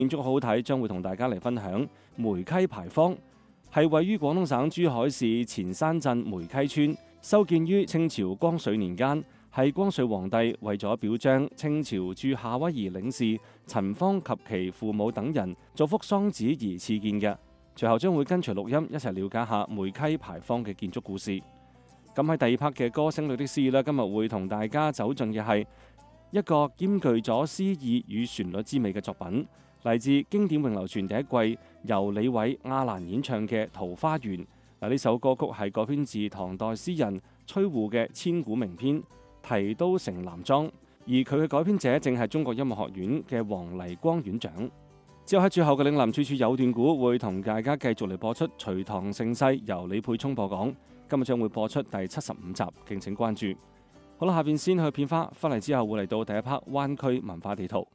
建築好睇，將會同大家嚟分享梅溪牌坊，係位於廣東省珠海市前山鎮梅溪村，修建於清朝光緒年間，係光緒皇帝為咗表彰清朝駐夏威夷領事陳方及其父母等人造福喪子而賜建嘅。隨後將會跟隨錄音一齊了解下梅溪牌坊嘅建築故事。咁喺第二 part 嘅歌聲裏的詩意咧，今日會同大家走進嘅係一個兼具咗詩意與旋律之美嘅作品，嚟自經典詠流傳第一季由李偉、亞蘭演唱嘅《桃花源》。呢首歌曲係改編自唐代詩人崔護嘅千古名篇《提刀城南莊》，而佢嘅改編者正係中國音樂學院嘅黃黎光院長。之後喺最後嘅嶺南處處有段古，會同大家繼續嚟播出《隋唐盛世》，由李沛聰播講。今日將會播出第75集，敬請關注。好啦，下邊先去片花，翻嚟之後會嚟到第一 part 灣區文化地圖。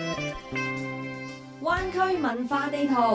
灣區文化地圖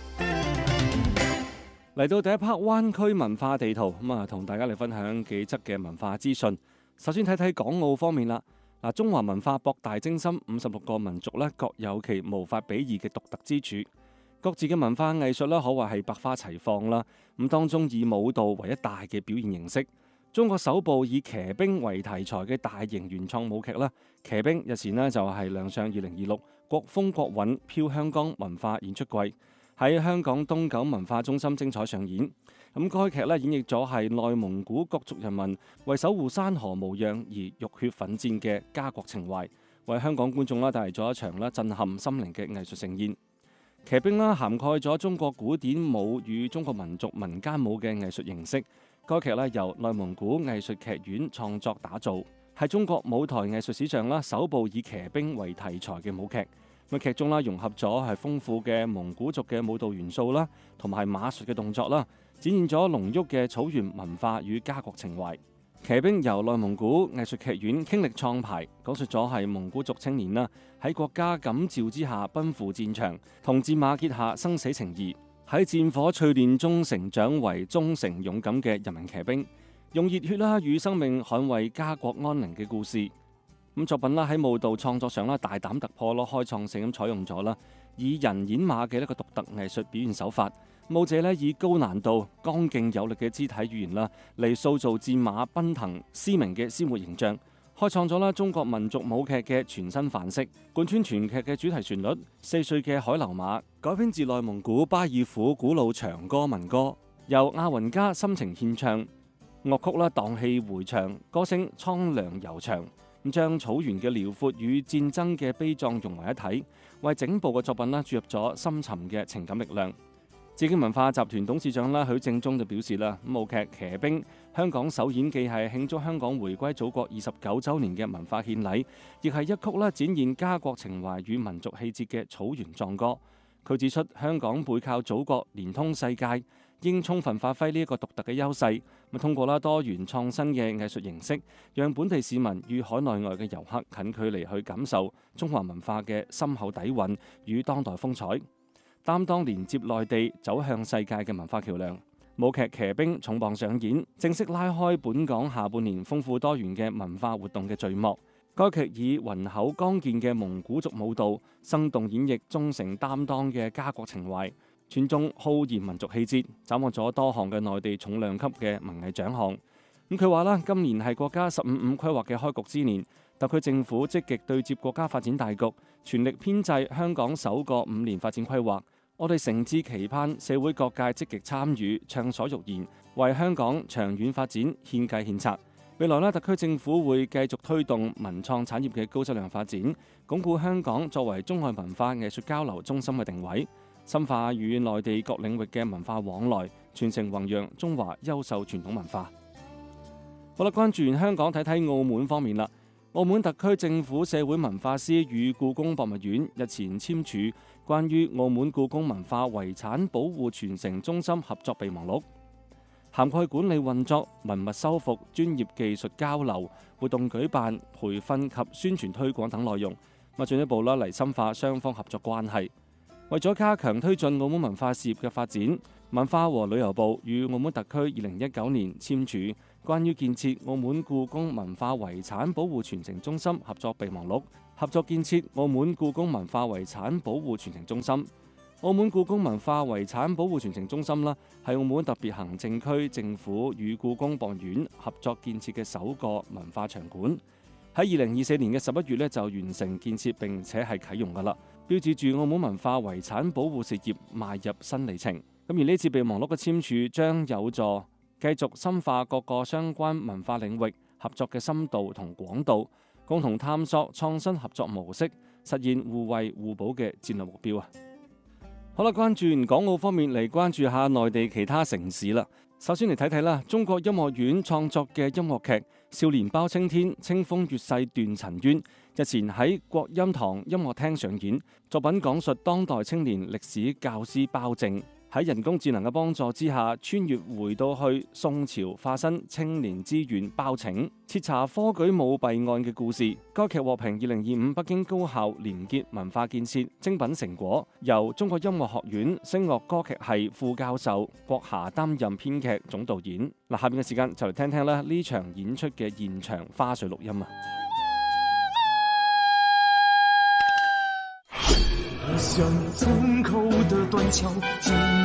嚟到第一 part 灣區文化地圖，同大家嚟分享幾則嘅文化資訊。首先睇睇港澳方面啦。中華文化博大精深，56個民族咧各有其無法比擬嘅獨特之處，各自嘅文化藝術咧可謂係百花齊放啦。咁當中以舞蹈為一大嘅表現形式，中國首部以騎兵為題材嘅大型原創舞劇啦，《騎兵》日前呢就係亮相2026國風國韻飄香江文化演出季，喺香港東九文化中心精彩上演。咁該劇咧演繹咗係內蒙古各族人民為守護山河無恙而浴血奮戰嘅家國情懷，為香港觀眾啦帶嚟咗一場震撼心靈嘅藝術盛宴。騎兵啦涵蓋咗中國古典舞與中國民族民間舞嘅藝術形式。該劇咧由內蒙古藝術劇院創作打造，係中國舞台藝術史上啦首部以騎兵為題材嘅舞劇。咁劇中啦融合咗係豐富嘅蒙古族嘅舞蹈元素啦，同埋馬術嘅動作啦，展現咗濃郁嘅草原文化與家國情懷。騎兵由內蒙古藝術劇院傾力創排，講述咗係蒙古族青年啦喺國家感召之下奔赴戰場，同戰馬結下生死情誼，喺戰火淬煉中成長為忠誠勇敢嘅人民騎兵，用熱血啦與生命捍衛家國安寧嘅故事。咁作品啦喺舞蹈創作上啦大膽突破咯，開創性咁採用咗啦以人演馬嘅一個獨特藝術表現手法。舞者咧以高難度、剛勁有力嘅肢體語言啦嚟塑造戰馬奔騰鮮明嘅鮮活形象，開創咗啦中國民族舞劇嘅全新範式，貫穿全劇嘅主題旋律。4歲嘅海流馬改編自內蒙古巴爾虎古老長歌民歌，由亞雲加深情獻唱，樂曲啦蕩氣迴腸，歌聲蒼涼悠長。咁將草原嘅遼闊與戰爭嘅悲壯融為一體，為整部嘅作品啦注入咗深沉嘅情感力量。紫荊文化集團董事長啦許正宗就表示啦，舞劇《騎兵》香港首演既係慶祝香港回歸祖國29週年嘅文化獻禮，亦係一曲啦展現家國情懷與民族氣節嘅草原壯歌。佢指出，香港背靠祖國，連通世界，應充分發揮呢一個獨特嘅優勢，通過多元創新嘅藝術形式，讓本地市民與海內外嘅遊客近距離去感受中華文化嘅深厚底蘊與當代風采，擔當連接內地走向世界嘅文化橋梁。舞劇《騎兵》重磅上演，正式拉開本港下半年豐富多元嘅文化活動嘅序幕。該劇以渾厚剛健嘅蒙古族舞蹈，生動演繹忠誠擔當嘅家國情懷，傳頌浩然民族氣節，斬獲咗多項嘅內地重量級嘅文藝獎項。佢話啦，今年係國家15+5規劃嘅開局之年，特區政府積極對接國家發展大局，全力編製香港首個5年發展規劃。我哋誠摯期盼社會各界積極參與，暢所欲言，為香港長遠發展獻計獻策。未來特區政府會繼續推動文創產業嘅高質量發展，鞏固香港作為中外文化藝術交流中心嘅定位，深化與內地各領域嘅文化往來，傳承弘揚中華優秀傳統文化。好啦，關注完香港，睇睇澳門方面啦。澳門特區政府社會文化司與故宮博物院日前簽署關於澳門故宮文化遺產保護傳承中心合作備忘錄，涵蓋管理運作、文物修復、專業技術交流、活動舉辦、培訓及宣傳推廣等內容，進一步嚟深化雙方合作關係。為咗加強推進澳門文化事業嘅發展，文化和旅遊部與澳門特區2019年簽署關於建設澳門故宮文化遺產保護傳承中心合作備忘錄， 合作建設澳門故宮文化遺產保護傳承中心。澳門故宮文化遺產保護傳承中心啦，係澳門特別行政區政府與故宮博物院合作建設嘅首個文化場館。喺2024年嘅11月咧就完成建設並且係啟用㗎啦，標誌住澳門文化遺產保護事業邁入新里程。咁而呢次備忘錄嘅簽署將有助繼續深化各個相關文化領域合作嘅深度同廣度，共同探索創新合作模式，實現互惠互補嘅戰略目標啊！好啦，關注完港澳方面，嚟關注下內地其他城市啦。首先嚟睇睇啦，中國音樂院創作嘅音樂劇《少年包青天》清風越世斷塵冤，日前喺國音堂音樂廳上演。作品講述當代青年歷史教師包正喺人工智能嘅幫助之下，穿越回到去宋朝，化身青年之願包拯，徹查科舉舞弊案嘅故事。該劇獲評2025北京高校廉潔文化建設精品成果，由中國音樂學院聲樂歌劇系副教授郭霞擔任編劇總導演。嗱，下面嘅時間就嚟聽聽啦呢場演出嘅現場花絮錄音啊！ 像村口的斷橋